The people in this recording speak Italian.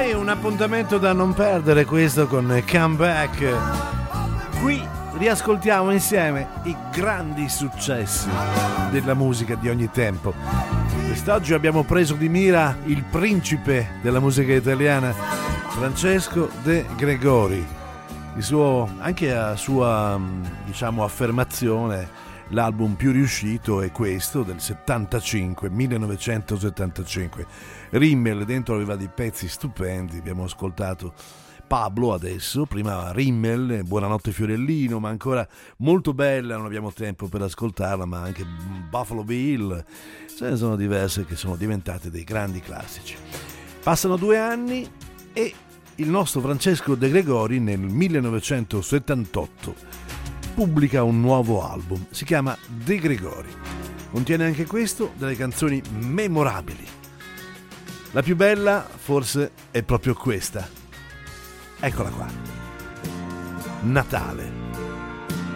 Ormai è un appuntamento da non perdere questo con Comeback. Qui riascoltiamo insieme i grandi successi della musica di ogni tempo. Quest'oggi abbiamo preso di mira il principe della musica italiana, Francesco De Gregori. Il suo, anche a sua, diciamo, affermazione, l'album più riuscito è questo del 1975. Rimmel dentro aveva dei pezzi stupendi, abbiamo ascoltato Pablo adesso, prima Rimmel, Buonanotte Fiorellino, ma ancora molto bella, non abbiamo tempo per ascoltarla, ma anche Buffalo Bill, ce ne sono diverse che sono diventate dei grandi classici. Passano 2 anni e il nostro Francesco De Gregori nel 1978 pubblica un nuovo album, si chiama De Gregori. Contiene anche questo delle canzoni memorabili. La più bella forse è proprio questa. Eccola qua. Natale.